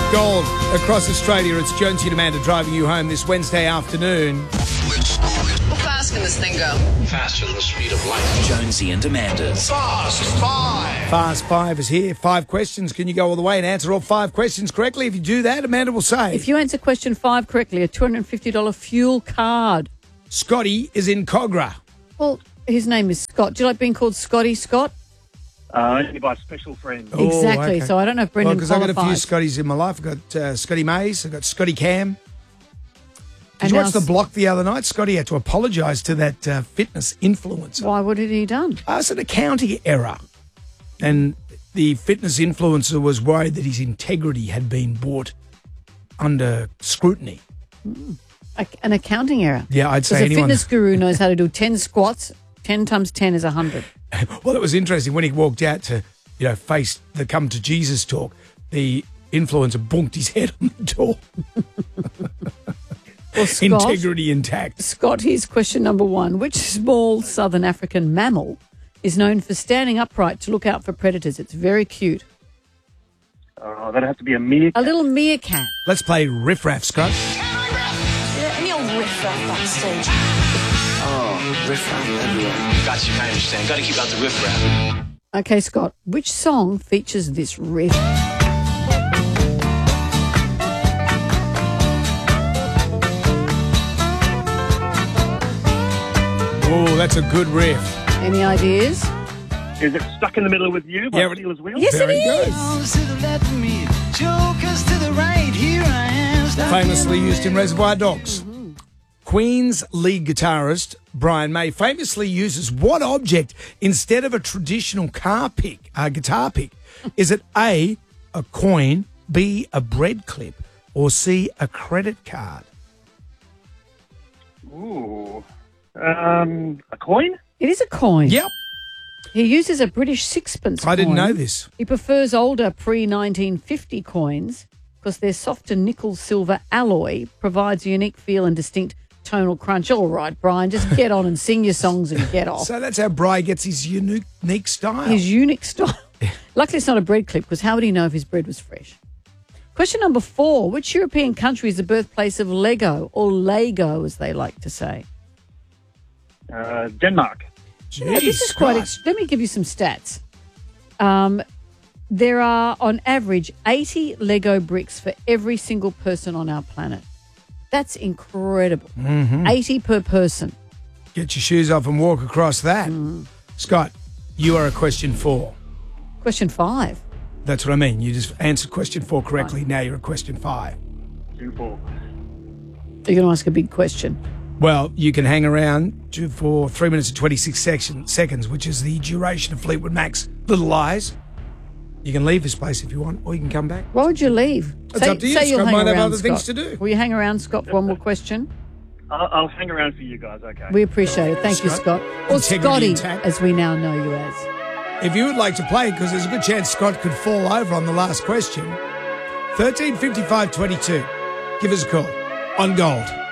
Gold across Australia. It's Jonesy and Amanda driving you home this Wednesday afternoon. How fast can this thing go? Faster than the speed of light. Jonesy and Amanda's Fast Five. Fast Five is here. 5 questions. Can you go all the way and answer all 5 questions correctly? If you do that, Amanda will say. If you answer question 5 correctly, a $250 fuel card. Scotty is in Cogra. Well, his name is Scott. Do you like being called Scotty, Scott? Only by special friends. Oh, Exactly. okay. So I don't know if Brendan because I've got a few qualifies. Scotties in my life. I've got Scotty Mays. I've got Scotty Cam. Did And you now watch The Block the other night? Scotty had to apologise to that fitness influencer. Why? What had he done? It's an accounting error. And the fitness influencer was worried that his integrity had been brought under scrutiny. An accounting error. Yeah, I'd say Because a anyone. fitness guru knows how to do 10 squats. 10 times 10 is 100. Well, it was interesting when he walked out to, face the Come to Jesus talk. The influencer bonked his head on the door. Well, Scott, Integrity intact. Scott, here's question number 1. Which small southern African mammal is known for standing upright to look out for predators? It's very cute. That'd have to be a meerkat. A little meerkat. Let's play Riff Raff, Scott. Any old riff-raff backstage? Oh, riff-raff everywhere. Got you, I understand. Got to keep out the riff-raff. Okay, Scott, which song features this riff? Oh, that's a good riff. Any ideas? Is it Stuck in the Middle with You by Yeah, Steelers Wheel? Yes, Very it good. is. Famously used in Reservoir Dogs. Queen's lead guitarist Brian May famously uses what object instead of a traditional guitar pick? Is it A, a coin, B, a bread clip, or C, a credit card? Ooh. A coin? It is a coin. Yep, He uses a British sixpence I didn't coin. know this. He prefers older pre-1950 coins because their softer nickel-silver alloy provides a unique feel and distinct tonal crunch. All right, Brian, just get on and sing your songs and get off. So that's how Brian gets his unique style. His unique style. Luckily, it's not a bread clip because how would he know if his bread was fresh? Question number 4. Which European country is the birthplace of Lego, or Lego as they like to say? Denmark. Jeez, This is quite. Scott. Let me give you some stats. There are, on average, 80 Lego bricks for every single person on our planet. That's incredible. 80 per person. Get your shoes off and walk across that. Scott, you are a question 4. Question 5. That's what I mean. You just answered question 4 correctly. Now you're a question 5. 2-4. You're going to ask a big question. Well, you can hang around for 3 minutes and 26 seconds, which is the duration of Fleetwood Mac's Little Lies. You can leave this place if you want, or you can come back. Why would you leave? It's up to you. You'll Scott hang might have around, other things Scott. to do. Will you hang around, Scott, for one more question? I'll hang around for you guys, okay? We appreciate it. Thank you, Scott. Scott. Or Integrity Scotty, intact. as we now know you as. If you would like to play, because there's a good chance Scott could fall over on the last question, 135522. Give us a call on Gold.